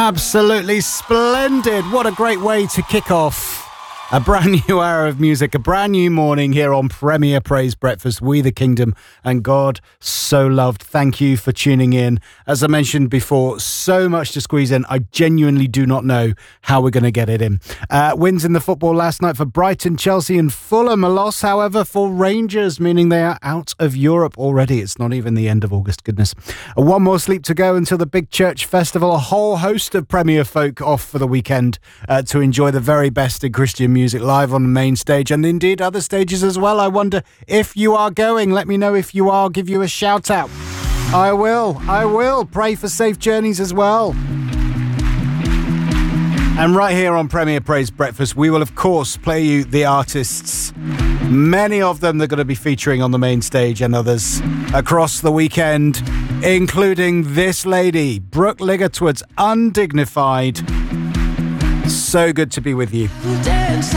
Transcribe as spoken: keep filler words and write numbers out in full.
Absolutely splendid. What a great way to kick off a brand new hour of music, a brand new morning here on Premier Praise Breakfast. We the Kingdom and God so loved. Thank you for tuning in. As I mentioned before, so much to squeeze in. I genuinely do not know how we're going to get it in. Uh, wins in the football last night for Brighton, Chelsea and Fulham. A loss, however, for Rangers, meaning they are out of Europe already. It's not even the end of August, goodness. Uh, one more sleep to go until the Big Church Festival. A whole host of Premier folk off for the weekend uh, to enjoy the very best in Christian music. Music live on the main stage and indeed other stages as well. I wonder if you are going. Let me know if you are. I'll give you a shout out. I will. I will. Pray for safe journeys as well. And right here on Premier Praise Breakfast, we will of course play you the artists. Many of them they're going to be featuring on the main stage and others across the weekend, including this lady, Brooke Ligertwood's Undignified. So good to be with you. Dance